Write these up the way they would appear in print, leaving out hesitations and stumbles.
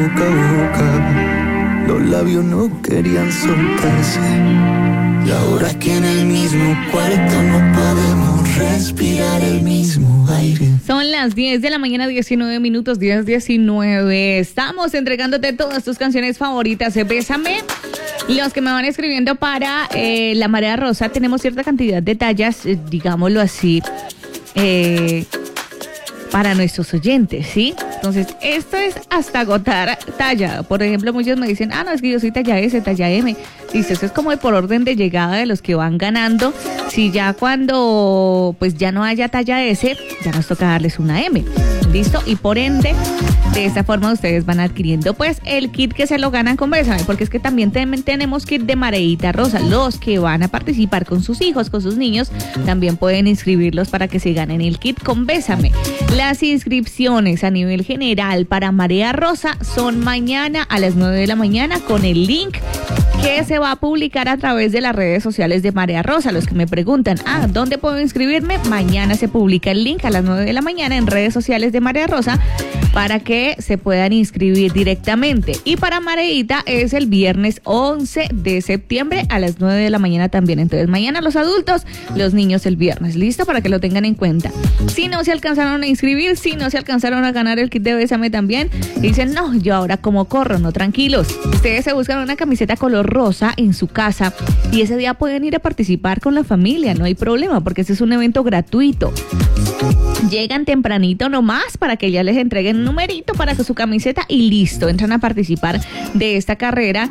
boca a boca, los labios no querían soltarse. Y ahora que en el mismo cuarto no podemos respirar el mismo aire. Son las 10 de la mañana, 19 minutos, 10:19. Estamos entregándote todas tus canciones favoritas. Bésame. Los que me van escribiendo para La Marea Rosa, tenemos cierta cantidad de tallas, digámoslo así, para nuestros oyentes, ¿sí? Entonces, esto es hasta agotar talla. Por ejemplo, muchos me dicen, no, es que yo soy talla S, talla M. Dice, eso es como por orden de llegada de los que van ganando. Si ya cuando, pues ya no haya talla S, ya nos toca darles una M. ¿Listo? Y por ende, de esta forma ustedes van adquiriendo, pues, el kit que se lo ganan con Bésame. Porque es que también tenemos kit de Mareita Rosa. Los que van a participar con sus hijos, con sus niños, también pueden inscribirlos para que se ganen el kit con Bésame. Las inscripciones a nivel general para Marea Rosa son mañana a las 9 de la mañana con el link que se va a publicar a través de las redes sociales de Marea Rosa. Los que me preguntan, ¿dónde puedo inscribirme? Mañana se publica el link a las 9 de la mañana en redes sociales de Marea Rosa para que se puedan inscribir directamente. Y para Mareita es el viernes 11 de septiembre a las 9 de la mañana también. Entonces mañana los adultos, los niños el viernes. ¿Listo? Para que lo tengan en cuenta. Si no se alcanzaron a inscribir, si no se alcanzaron a ganar el kit de Bésame también, dicen, no, yo ahora como corro, no, tranquilos. Ustedes se buscan una camiseta color rosa en su casa y ese día pueden ir a participar con la familia, no hay problema, porque este es un evento gratuito. Llegan tempranito nomás para que ya les entreguen un numerito para que su camiseta y listo, entran a participar de esta carrera.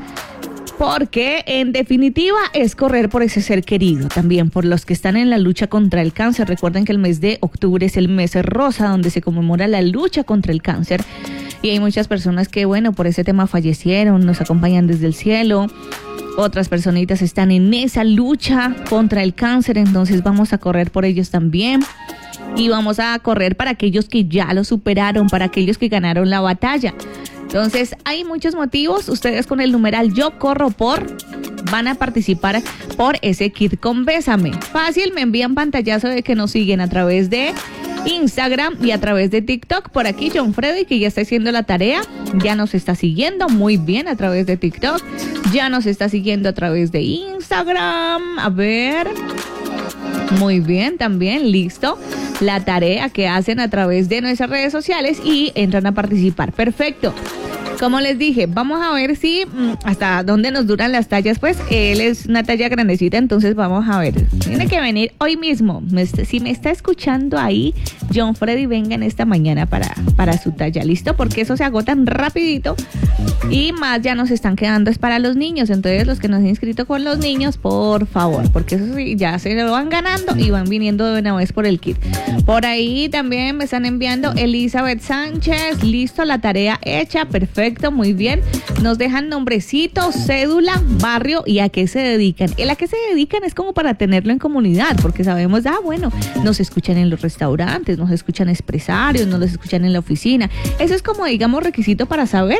Porque en definitiva es correr por ese ser querido, también por los que están en la lucha contra el cáncer. Recuerden que el mes de octubre es el mes rosa donde se conmemora la lucha contra el cáncer. Y hay muchas personas que, bueno, por ese tema fallecieron, nos acompañan desde el cielo. Otras personitas están en esa lucha contra el cáncer, entonces vamos a correr por ellos también. Y vamos a correr para aquellos que ya lo superaron, para aquellos que ganaron la batalla. Entonces, hay muchos motivos. Ustedes con el numeral Yo Corro Por van a participar por ese kit con Bésame. Fácil, me envían pantallazo de que nos siguen a través de Instagram y a través de TikTok. Por aquí John Freddy, que ya está haciendo la tarea, ya nos está siguiendo muy bien a través de TikTok. Ya nos está siguiendo a través de Instagram. A ver... Muy bien, también, listo. La tarea que hacen a través de nuestras redes sociales y entran a participar. Perfecto. Como les dije, vamos a ver si hasta dónde nos duran las tallas. Pues él es una talla grandecita, entonces vamos a ver. Tiene que venir hoy mismo. Si me está escuchando ahí, John Freddy, venga en esta mañana para su talla, ¿listo? Porque eso se agotan rapidito y más ya nos están quedando es para los niños. Entonces los que nos han inscrito con los niños, por favor, porque eso sí, ya se lo van ganando y van viniendo de una vez por el kit. Por ahí también me están enviando Elizabeth Sánchez, listo, la tarea hecha, perfecto. Muy bien, nos dejan nombrecito, cédula, barrio y a qué se dedican. El a qué se dedican es como para tenerlo en comunidad, porque sabemos, bueno, nos escuchan en los restaurantes, nos escuchan empresarios, nos los escuchan en la oficina. Eso es como, digamos, requisito para saber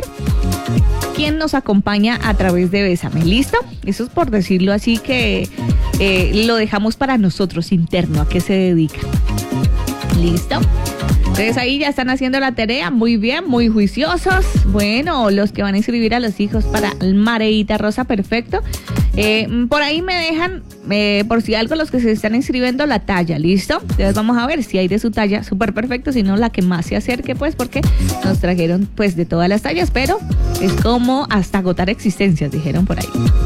quién nos acompaña a través de Bésame. ¿Listo? Eso es por decirlo así, que lo dejamos para nosotros interno, a qué se dedican. ¿Listo? Entonces ahí ya están haciendo la tarea, muy bien, muy juiciosos. Bueno, los que van a inscribir a los hijos para Mareita Rosa, perfecto. Por ahí me dejan, por si algo, los que se están inscribiendo, la talla, ¿listo? Entonces vamos a ver si hay de su talla, súper perfecto, si no la que más se acerque, pues, porque nos trajeron pues de todas las tallas, pero es como hasta agotar existencias, dijeron por ahí.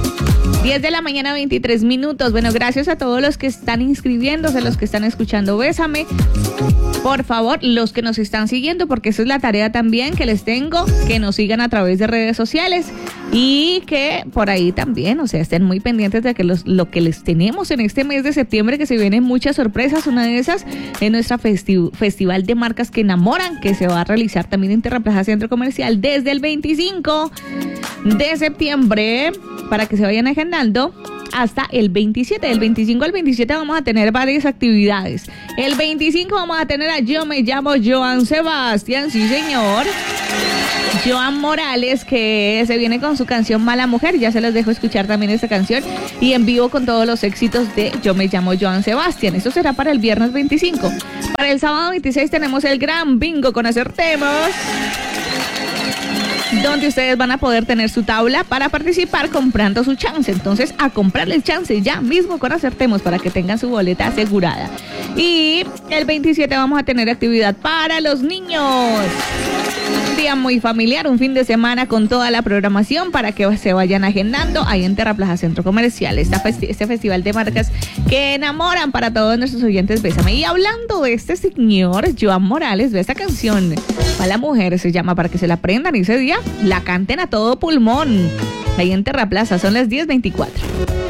10 de la mañana, 23 minutos. Bueno, gracias a todos los que están inscribiéndose, los que están escuchando Bésame. Por favor, los que nos están siguiendo, porque esa es la tarea también que les tengo, que nos sigan a través de redes sociales y que por ahí también, o sea, estén muy pendientes de que lo que les tenemos en este mes de septiembre, que se vienen muchas sorpresas. Una de esas es nuestra Festival de Marcas que Enamoran, que se va a realizar también en Terraplaza Centro Comercial desde el 25 de septiembre, para que se vayan agendando hasta el 27. Del 25 al 27 vamos a tener varias actividades. El 25 vamos a tener a Yo Me Llamo Joan Sebastián, sí señor. Joan Morales, que se viene con su canción Mala Mujer, ya se los dejo escuchar también esta canción, y en vivo con todos los éxitos de Yo Me Llamo Joan Sebastián. Eso será para el viernes 25. Para el sábado 26 tenemos el gran bingo con acertemos. donde ustedes van a poder tener su tabla para participar comprando su chance. Entonces, a comprarle el chance ya mismo con Acertemos para que tengan su boleta asegurada. Y el 27 vamos a tener actividad para los niños. Un día muy familiar, un fin de semana con toda la programación para que se vayan agendando ahí en Terraplaza Centro Comercial. Este festival de marcas que enamoran para todos nuestros oyentes. Bésame. Y hablando de este señor, Joan Morales, ve esta canción. Para la mujer se llama, para que se la aprendan y ese día la canten a todo pulmón. Ahí en Terraplaza, son las 10:24.